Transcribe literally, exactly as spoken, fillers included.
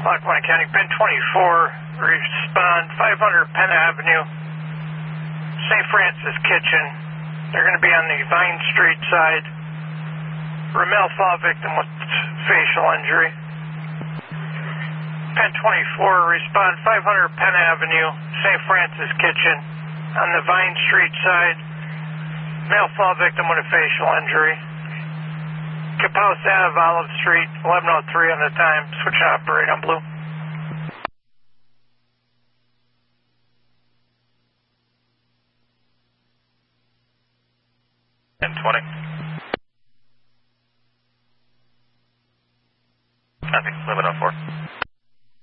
Lackawanna County, Ben twenty-four, respond five hundred Penn Avenue, Saint Francis Kitchen. They're going to be on the Vine Street side. Ramel fall victim with facial injury. Ben twenty-four, respond five hundred Penn Avenue, Saint Francis Kitchen, on the Vine Street side. Male fall victim with a facial injury. Capos Ave, Olive Street, eleven oh three on the time. Switch to operate on blue. ten twenty.